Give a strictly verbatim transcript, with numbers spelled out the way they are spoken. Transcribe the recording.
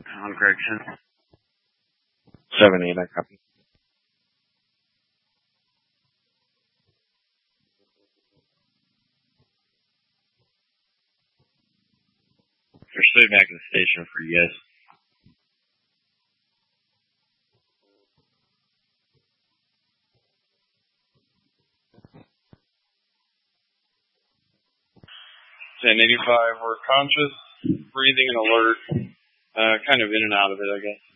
On Gregson. seven eight, I copy. We're straight back in the station for you guys. ten eighty-five, we're conscious, breathing and alert, uh, kind of in and out of it, I guess.